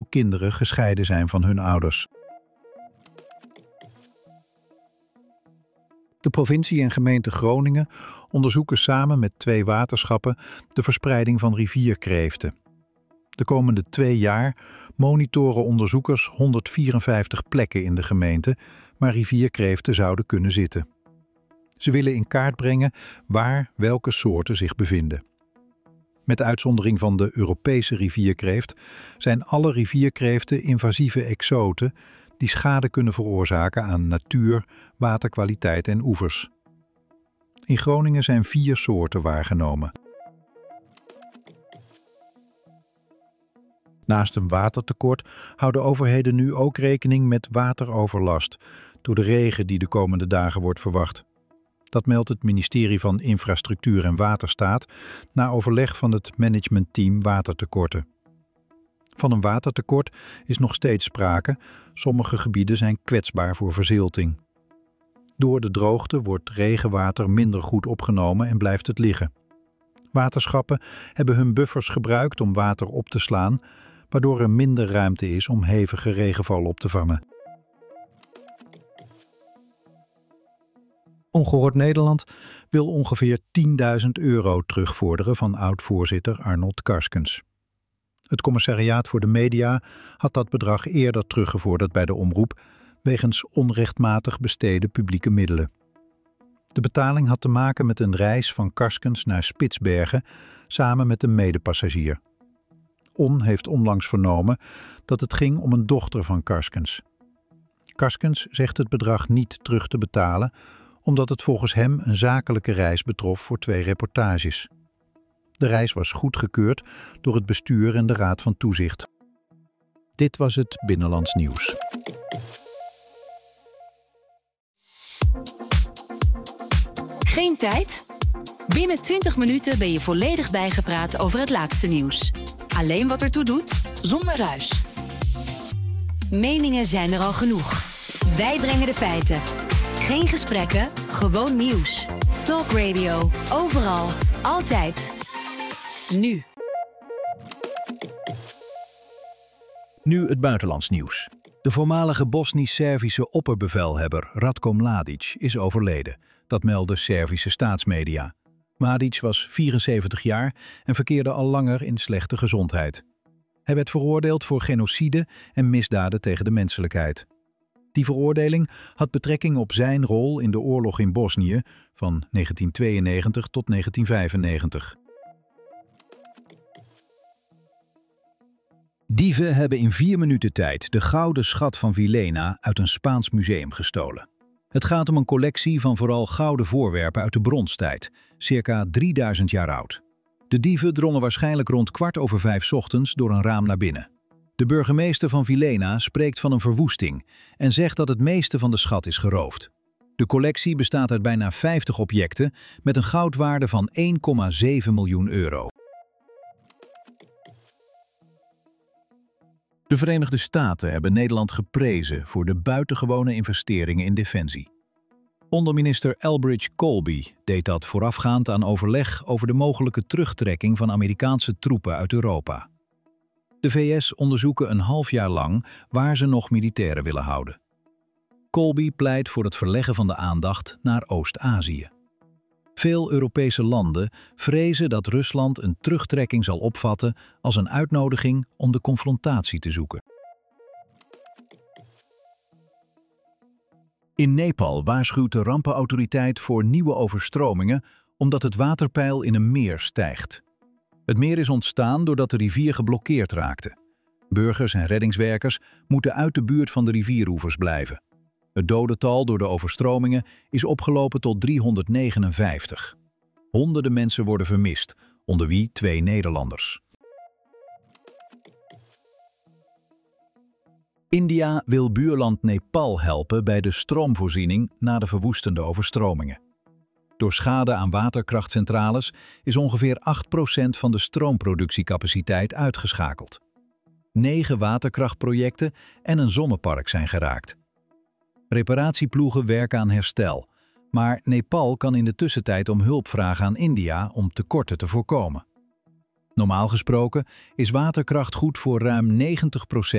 kinderen gescheiden zijn van hun ouders. De provincie en gemeente Groningen onderzoeken samen met 2 waterschappen de verspreiding van rivierkreeften. De komende 2 jaar monitoren onderzoekers 154 plekken in de gemeente waar rivierkreeften zouden kunnen zitten. Ze willen in kaart brengen waar welke soorten zich bevinden. Met uitzondering van de Europese rivierkreeft zijn alle rivierkreeften invasieve exoten die schade kunnen veroorzaken aan natuur, waterkwaliteit en oevers. In Groningen zijn 4 soorten waargenomen. Naast een watertekort houden overheden nu ook rekening met wateroverlast door de regen die de komende dagen wordt verwacht. Dat meldt het ministerie van Infrastructuur en Waterstaat na overleg van het managementteam watertekorten. Van een watertekort is nog steeds sprake. Sommige gebieden zijn kwetsbaar voor verzilting. Door de droogte wordt regenwater minder goed opgenomen en blijft het liggen. Waterschappen hebben hun buffers gebruikt om water op te slaan, waardoor er minder ruimte is om hevige regenval op te vangen. Ongehoord Nederland wil ongeveer €10.000 terugvorderen van oud-voorzitter Arnold Karskens. Het commissariaat voor de media had dat bedrag eerder teruggevorderd bij de omroep wegens onrechtmatig bestede publieke middelen. De betaling had te maken met een reis van Karskens naar Spitsbergen samen met een medepassagier. On heeft onlangs vernomen dat het ging om een dochter van Karskens. Karskens zegt het bedrag niet terug te betalen omdat het volgens hem een zakelijke reis betrof voor 2 reportages. De reis was goedgekeurd door het bestuur en de Raad van Toezicht. Dit was het Binnenlands Nieuws. Geen tijd? Binnen 20 minuten ben je volledig bijgepraat over het laatste nieuws. Alleen wat ertoe doet, zonder ruis. Meningen zijn er al genoeg. Wij brengen de feiten. Geen gesprekken, gewoon nieuws. Talk Radio, overal, altijd. Nu. Nu het buitenlands nieuws. De voormalige Bosnisch-Servische opperbevelhebber Ratko Mladic is overleden. Dat melden Servische staatsmedia. Mladic was 74 jaar en verkeerde al langer in slechte gezondheid. Hij werd veroordeeld voor genocide en misdaden tegen de menselijkheid. Die veroordeling had betrekking op zijn rol in de oorlog in Bosnië van 1992 tot 1995. Dieven hebben in 4 minuten tijd de gouden schat van Vilena uit een Spaans museum gestolen. Het gaat om een collectie van vooral gouden voorwerpen uit de bronstijd, circa 3000 jaar oud. De dieven drongen waarschijnlijk rond 4:15 ochtends door een raam naar binnen. De burgemeester van Vilena spreekt van een verwoesting en zegt dat het meeste van de schat is geroofd. De collectie bestaat uit bijna 50 objecten met een goudwaarde van €1,7 miljoen. De Verenigde Staten hebben Nederland geprezen voor de buitengewone investeringen in defensie. Onderminister Elbridge Colby deed dat voorafgaand aan overleg over de mogelijke terugtrekking van Amerikaanse troepen uit Europa. De VS onderzoeken een half jaar lang waar ze nog militairen willen houden. Colby pleit voor het verleggen van de aandacht naar Oost-Azië. Veel Europese landen vrezen dat Rusland een terugtrekking zal opvatten als een uitnodiging om de confrontatie te zoeken. In Nepal waarschuwt de rampenautoriteit voor nieuwe overstromingen omdat het waterpeil in een meer stijgt. Het meer is ontstaan doordat de rivier geblokkeerd raakte. Burgers en reddingswerkers moeten uit de buurt van de rivieroevers blijven. Het dodental door de overstromingen is opgelopen tot 359. Honderden mensen worden vermist, onder wie 2 Nederlanders. India wil buurland Nepal helpen bij de stroomvoorziening na de verwoestende overstromingen. Door schade aan waterkrachtcentrales is ongeveer 8% van de stroomproductiecapaciteit uitgeschakeld. 9 waterkrachtprojecten en een zonnepark zijn geraakt. Reparatieploegen werken aan herstel, maar Nepal kan in de tussentijd om hulp vragen aan India om tekorten te voorkomen. Normaal gesproken is waterkracht goed voor ruim 90%